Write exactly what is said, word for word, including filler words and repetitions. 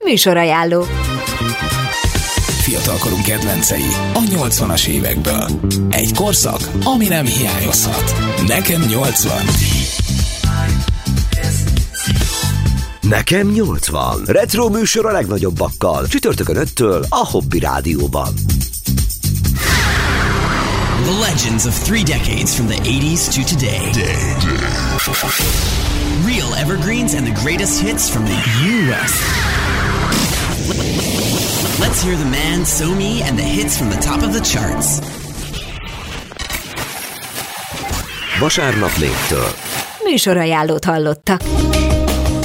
Műsorajánló. Fiatalkorunk kedvencei a nyolcvanas évekből. Egy korszak, ami nem hiányozhat. Nekem nyolcvan. Nekem nyolcvan. Retro műsor a legnagyobbakkal. Csütörtökön öttől a Hobby Rádióban. The legends of three decades from the eighties to today. Day, day. Real evergreens and the greatest hits from the U S. Let's hear the man, So-Me, and the hits from the top of the charts. Vasárnap négytől. Műsorajánlót hallottak.